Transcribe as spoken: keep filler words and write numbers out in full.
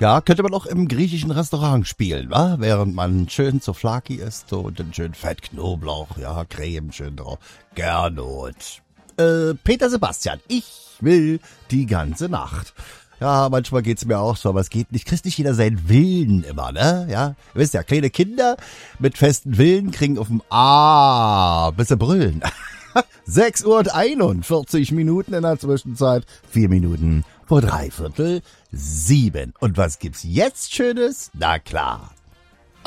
Ja, könnte man auch im griechischen Restaurant spielen, wa? Während man schön Souvlaki isst so, und dann schön Fett, Knoblauch, ja, Creme schön drauf. Gernot. Äh, Peter Sebastian, ich will die ganze Nacht. Ja, manchmal geht's mir auch so, aber es geht nicht. Kriegt nicht jeder seinen Willen immer, ne? Ja, ihr wisst ja, kleine Kinder mit festen Willen kriegen auf dem A, bis sie brüllen. sechs Uhr und einundvierzig Minuten in der Zwischenzeit. Vier Minuten vor dreiviertel sieben. Und was gibt's jetzt Schönes? Na klar,